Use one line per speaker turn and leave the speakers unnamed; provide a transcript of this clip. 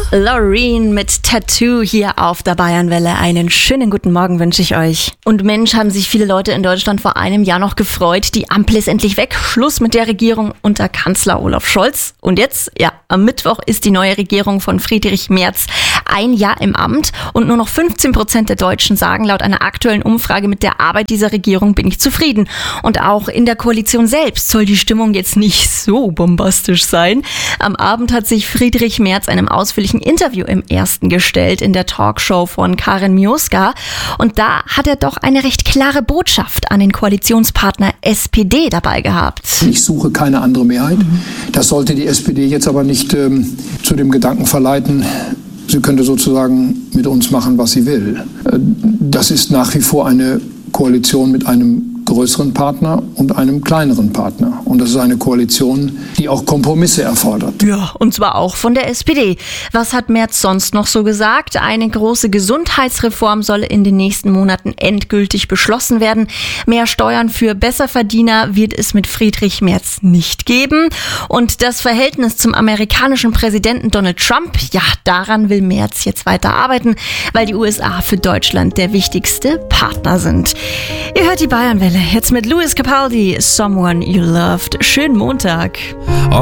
Loreen mit Tattoo hier auf der Bayernwelle. Einen schönen guten Morgen wünsche ich euch. Und Mensch, haben sich viele Leute in Deutschland vor einem Jahr noch gefreut. Die Ampel ist endlich weg. Schluss mit der Regierung unter Kanzler Olaf Scholz. Und jetzt, am Mittwoch ist die neue Regierung von Friedrich Merz ein Jahr im Amt. Und nur noch 15% der Deutschen sagen, laut einer aktuellen Umfrage, mit der Arbeit dieser Regierung bin ich zufrieden. Und auch in der Koalition selbst soll die Stimmung jetzt nicht so bombastisch sein. Am Abend hat sich Friedrich Merz einem ausführlichen Interview im Ersten gestellt in der Talkshow von Karin Mioska. Und da hat er doch eine recht klare Botschaft an den Koalitionspartner SPD dabei gehabt.
Ich suche keine andere Mehrheit. Das sollte die SPD jetzt aber nicht zu dem Gedanken verleiten, sie könnte sozusagen mit uns machen, was sie will. Das ist nach wie vor eine Koalition mit einem größeren Partner und einem kleineren Partner. Und das ist eine Koalition, die auch Kompromisse erfordert.
Ja, und zwar auch von der SPD. Was hat Merz sonst noch so gesagt? Eine große Gesundheitsreform soll in den nächsten Monaten endgültig beschlossen werden. Mehr Steuern für Besserverdiener wird es mit Friedrich Merz nicht geben. Und das Verhältnis zum amerikanischen Präsidenten Donald Trump, daran will Merz jetzt weiter arbeiten, weil die USA für Deutschland der wichtigste Partner sind. Ihr hört die Bayernwelle. Jetzt mit Lewis Capaldi, Someone You Loved. Schönen Montag.